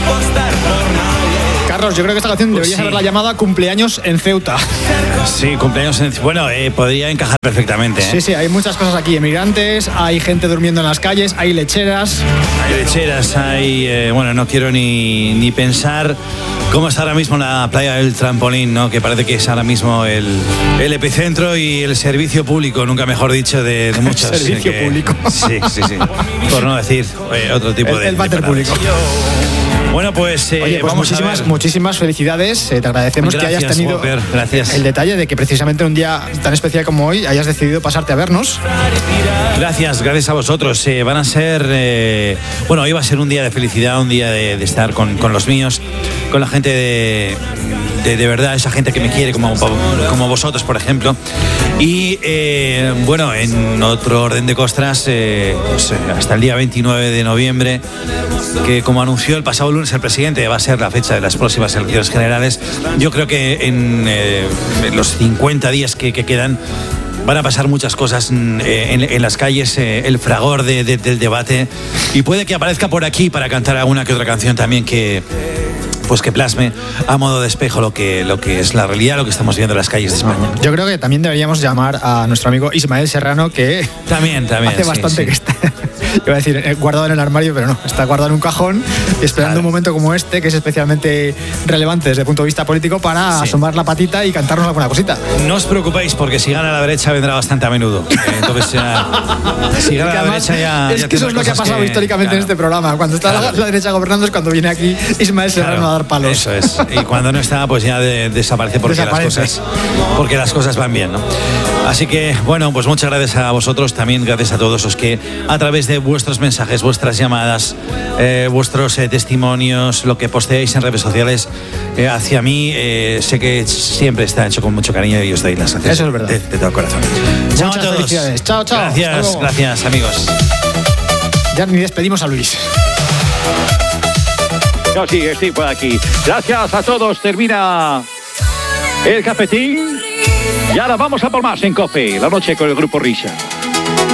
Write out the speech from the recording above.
Carlos, yo creo que esta canción deberías haberla llamada Cumpleaños en Ceuta. Sí, cumpleaños en Ceuta. Bueno, podría encajar perfectamente. Sí, hay muchas cosas aquí. Emigrantes, hay gente durmiendo en las calles, hay lecheras. Bueno, no quiero ni pensar cómo está ahora mismo la playa del Trampolín, ¿no? Que parece que es ahora mismo el epicentro y el servicio público, nunca mejor dicho, de muchos. Servicio público. Sí. Por no decir otro tipo de... El váter público. Bueno, pues, oye, pues muchísimas felicidades. Te agradecemos que hayas tenido el detalle de que precisamente un día tan especial como hoy hayas decidido pasarte a vernos. Gracias a vosotros. Van a ser, hoy va a ser un día de felicidad, un día de estar con los míos, con la gente de verdad, esa gente que me quiere, como vosotros, por ejemplo. Y en otro orden de costras, hasta el día 29 de noviembre, que como anunció el pasado lunes el presidente, va a ser la fecha de las próximas elecciones generales. Yo creo que en los 50 días que quedan van a pasar muchas cosas en las calles, el fragor del debate, y puede que aparezca por aquí para cantar alguna que otra canción también que plasme a modo de espejo lo que es la realidad, lo que estamos viendo en las calles de España. Yo creo que también deberíamos llamar a nuestro amigo Ismael Serrano, que también hace bastante que está, iba a decir, guardado en el armario, pero no, está guardado en un cajón y esperando un momento como este, que es especialmente relevante desde el punto de vista político, para asomar la patita y cantarnos alguna cosita. No os preocupéis, porque si gana la derecha vendrá bastante a menudo. Entonces, si gana la derecha ya... Es que eso es lo que ha pasado históricamente en este programa. Cuando está la derecha gobernando es cuando viene aquí Ismael Serrano a dar palos. Eso es. Y cuando no está, pues ya desaparece porque las cosas van bien, ¿no? Así que, pues muchas gracias a vosotros, también gracias a todos los que a través de vuestros mensajes, vuestras llamadas, vuestros testimonios, lo que posteáis en redes sociales hacia mí, sé que siempre está hecho con mucho cariño y os doy las gracias. Eso es verdad. De todo corazón. Chao a todos. Felicidades. Chao. Gracias, amigos. Ya ni despedimos a Luis. No, sí, por aquí. Gracias a todos. Termina el cafetín. Y ahora vamos a por más en COPE, la noche con el Grupo Risa.